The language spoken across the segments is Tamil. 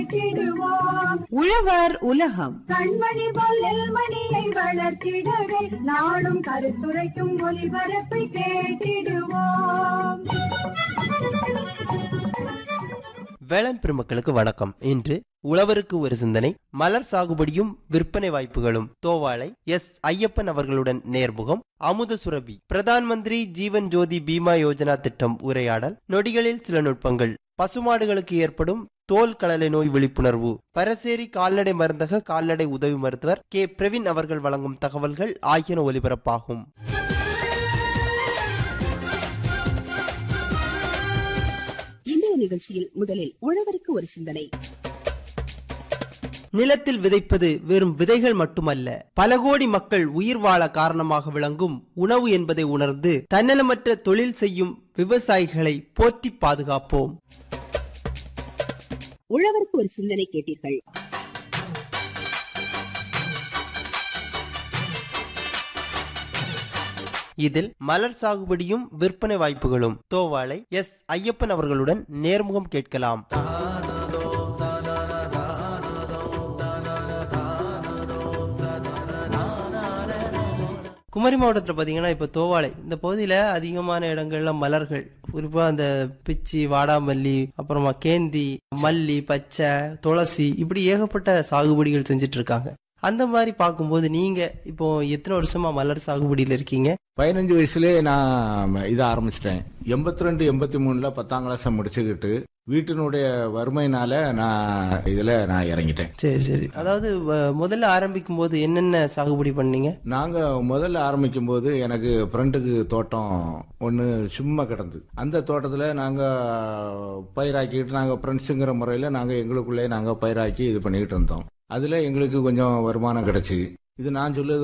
உழவர் உலகம். கண்மணி பொல்லில் மணியை வளர்த்திடவே நாடும் கருத்துரைக்கும் ஒலிபரப்பை கேட்டிடுவோம். வேளாண் பெருமக்களுக்கு வணக்கம். இன்று உழவருக்கு ஒரு சிந்தனை, மலர் சாகுபடியும் விற்பனை வாய்ப்புகளும், தோவாளை எஸ் ஐயப்பன் அவர்களுடன் நேர்முகம். அமுத சுரபி, பிரதான் மந்திரி ஜீவன் ஜோதி பீமா யோஜனா திட்டம் உரையாடல். நொடிகளில் சில நுட்பங்கள், பசுமாடுகளுக்கு ஏற்படும் தோல் களலை நோய் விழிப்புணர்வு. பரசேரி கால்நடை மருந்தக கால்நடை உதவி மருத்துவர் கே பிரவீன் அவர்கள் வழங்கும் தகவல்கள் ஆகியன ஒலிபரப்பாகும். இன்றைய நிகழ்ச்சியில் முதலில் உழவருக்கு ஒரு சிந்தனை. நிலத்தில் விதைப்பது வெறும் விதைகள் மட்டுமல்ல, பல கோடி மக்கள் உயிர் வாழ காரணமாக விளங்கும் உணவு என்பதை உணர்ந்து தன்னலமற்ற தொழில் செய்யும் விவசாயிகளை போற்றி பாதுகாப்போம். உழவருக்கு ஒரு சிந்தனை கேட்டீர்கள். இதில் மலர் சாகுபடியும் விற்பனை வாய்ப்புகளும், தோவாளை எஸ் ஐயப்பன் அவர்களுடன் நேர்முகம் கேட்கலாம். குமரி மாவட்டத்தில் பார்த்தீங்கன்னா இப்போ தோவாளை இந்த பகுதியில் அதிகமான இடங்கள்ல மலர்கள், குறிப்பாக அந்த பிச்சி, வாடாமல்லி, அப்புறமா கேந்தி, மல்லி, பச்சை, துளசி, இப்படி ஏகப்பட்ட சாகுபடிகள் செஞ்சுட்டு இருக்காங்க. அந்த மாதிரி பார்க்கும்போது நீங்க இப்போ எத்தனை வருஷமா மலர் சாகுபடியில் இருக்கீங்க? 15 வயசுலேயே நான் இதை ஆரம்பிச்சிட்டேன். 82, 83 10ஆம் கிளாஸ் முடிச்சுக்கிட்டு வீட்டினுடைய வறுமையினால நான் இறங்கிட்டேன். சரி சரி. அதாவது முதல்ல ஆரம்பிக்கும் போது என்னென்ன சாகுபடி பண்ணீங்க? நாங்க முதல்ல ஆரம்பிக்கும் போது எனக்கு ஃப்ரெண்டுக்கு தோட்டம் ஒன்று சும்மா கிடந்து, அந்த தோட்டத்தில் நாங்க பயிராக்கிட்டு நாங்க ஃப்ரெண்ட்ஸுங்கிற முறையில் நாங்க எங்களுக்குள்ளே நாங்க பயிராக்கி இது பண்ணிக்கிட்டு இருந்தோம். அதுல எங்களுக்கு கொஞ்சம் வருமானம் கிடைச்சி, இது நான் சொல்லுறது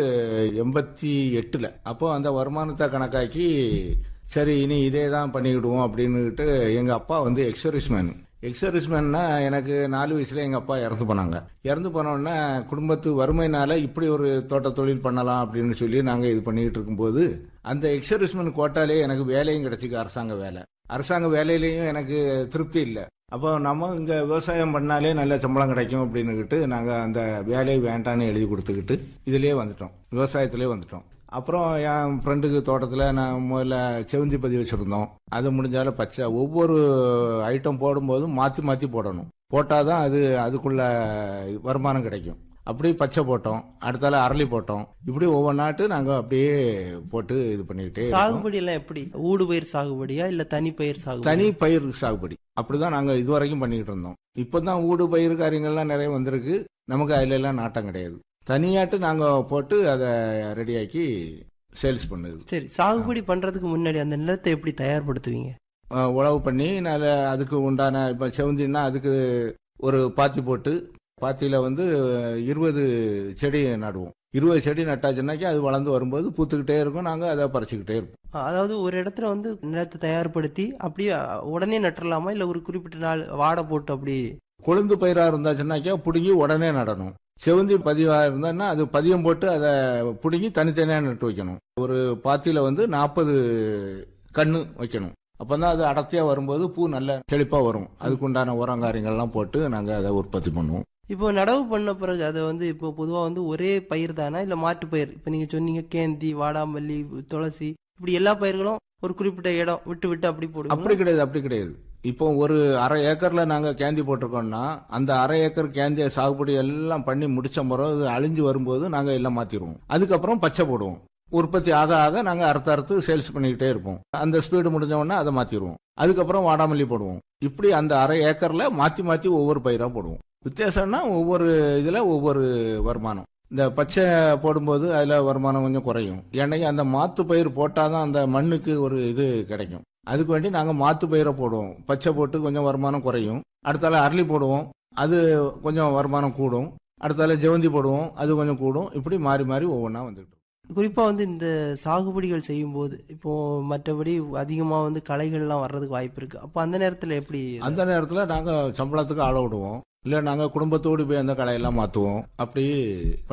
88. அப்போ அந்த வருமானத்தை கணக்காக்கி சரி இனி இதே தான் பண்ணிக்கிடுவோம் அப்படின்னுட்டு எங்க அப்பா எக்ஸர்விஸ்மேன்னா எனக்கு 4 வயசுல எங்க அப்பா இறந்து போனாங்க. இறந்து போனோடனே குடும்பத்து வறுமையினால இப்படி ஒரு தோட்ட தொழில் பண்ணலாம் அப்படின்னு சொல்லி நாங்க இது பண்ணிக்கிட்டு இருக்கும்போது அந்த எக்ஸர்விஸ்மெண்ட் கோட்டாலே எனக்கு வேலையும் கிடைச்சிக்கு, அரசாங்க வேலையிலையும் எனக்கு திருப்தி இல்லை. அப்போ நம்ம இங்க விவசாயம் பண்ணாலே நல்ல சம்பளம் கிடைக்கும் அப்படின்னுக்கிட்டு நாங்க அந்த வேலையை வேண்டான்னு எழுதி கொடுத்துக்கிட்டு இதுலயே வந்துட்டோம், விவசாயத்திலே வந்துட்டோம். அப்புறம் என் ஃப்ரெண்டுக்கு தோட்டத்தில் நான் முதல்ல செவந்தி பதிவு வச்சுருந்தோம். அது முடிஞ்சாலும் பச்சை, ஒவ்வொரு ஐட்டம் போடும்போதும் மாற்றி மாற்றி போடணும், போட்டாதான் அதுக்குள்ள வருமானம் கிடைக்கும். அப்படி பச்சை போட்டோம், அடுத்தால அரளி போட்டோம், இப்படி ஒவ்வொரு நாட்டு நாங்க அப்படியே போட்டு இது பண்ணிக்கிட்டே. சாகுபடி எல்லாம் எப்படி? ஊடு பயிர் சாகுபடியா இல்ல தனி பயிர் சாகுபடி? தனி பயிர் சாகுபடி அப்படிதான் நாங்க இதுவரைக்கும் பண்ணிக்கிட்டு இருந்தோம். இப்பதான் ஊடு பயிர் காரியங்கள்லாம் நிறைய வந்திருக்கு, நமக்கு அதுல எல்லாம் நாட்டம் கிடையாது. தனியாட்டு நாங்க போட்டு அதை ரெடியாக்கி சேல்ஸ் பண்ணுது. சரி, சாகுபடி பண்றதுக்கு முன்னாடி அந்த நிலத்தை எப்படி தயார்படுத்துவீங்க? உழவு பண்ணி அதுக்கு உண்டான, இப்ப செவந்தின்னா அதுக்கு ஒரு பாத்தி போட்டு, பாத்தியில 20 செடி நடுவோம். 20 செடி நட்டாச்சுன்னாக்கி அது வளர்ந்து வரும்போது பூத்துக்கிட்டே இருக்கும், நாங்க அதை பறிச்சுக்கிட்டே இருப்போம். அதாவது ஒரு இடத்துல நிலத்தை தயார்படுத்தி அப்படியே உடனே நட்டுறலாமா இல்ல ஒரு குறிப்பிட்ட நாள் வாடை போட்டு? அப்படி கொழுந்து பயிரா இருந்தாச்சுன்னாக்கா புடுங்கி உடனே நடணும். செவந்தி பதிவா இருந்தா அது பதியம் போட்டு அதை புடுங்கி தனித்தனியா நட்டு வைக்கணும். ஒரு பாத்தியில 40 கண்ணு வைக்கணும். அப்பதான் அது அடர்த்தியா வரும்போது பூ நல்ல செழிப்பா வரும். அதுக்குண்டான உரங்காரியங்கள்லாம் போட்டு நாங்க அதை உற்பத்தி பண்ணுவோம். இப்போ நடவு பண்ண பிறகு அதை இப்போ பொதுவா ஒரே பயிர் தானா இல்ல மாட்டு பயிர்? இப்ப நீங்க சொன்னீங்க கேந்தி, வாடாமல்லி, துளசி, இப்படி எல்லா பயிர்களும் ஒரு குறிப்பிட்ட இடம் விட்டு விட்டு அப்படி போடுவோம்? அப்படி கிடையாது. இப்போ ஒரு அரை ஏக்கர்ல நாங்க கேந்தி போட்டிருக்கோம்னா அந்த அரை ஏக்கர் கேந்திய சாகுபடி எல்லாம் பண்ணி முடிச்ச முறை அழிஞ்சு வரும்போது நாங்க எல்லாம் மாத்திடுவோம். அதுக்கப்புறம் பச்சை போடுவோம். உற்பத்தி ஆக ஆக நாங்க அறுத்து சேல்ஸ் பண்ணிக்கிட்டே இருப்போம். அந்த ஸ்பீடு முடிஞ்ச உடனே அதை மாத்திடுவோம். அதுக்கப்புறம் வாடாமல்லி போடுவோம். இப்படி அந்த அரை ஏக்கர்ல மாத்தி மாத்தி ஒவ்வொரு பயிரா போடுவோம். வித்தியாசம்னா ஒவ்வொரு இதுல ஒவ்வொரு வருமானம். இந்த பச்சை போடும்போது அதுல வருமானம் கொஞ்சம் குறையும். ஏன்னா அந்த மாத்து பயிர் போட்டாதான் அந்த மண்ணுக்கு ஒரு இது கிடைக்கும். அதுக்கு வேண்டி நாங்க மாத்து பயிரை போடுவோம். பச்சை போட்டு கொஞ்சம் வருமானம் குறையும். அடுத்தால அரளி போடுவோம், அது கொஞ்சம் வருமானம் கூடும். அடுத்தால ஜெவந்தி போடுவோம், அது கொஞ்சம் கூடும். இப்படி மாறி மாறி ஒவ்வொன்றா வந்துட்டு. குறிப்பா இந்த சாகுபடிகள் செய்யும் போது இப்போ மற்றபடி அதிகமா களைகள்லாம் வர்றதுக்கு வாய்ப்பு இருக்கு. அப்போ அந்த நேரத்துல எப்படி? அந்த நேரத்துல நாங்க சம்பளத்துக்கு ஆள விடுவோம், இல்ல நாங்க குடும்பத்தோடு போய் அந்த களையெல்லாம் மாத்துவோம். அப்படி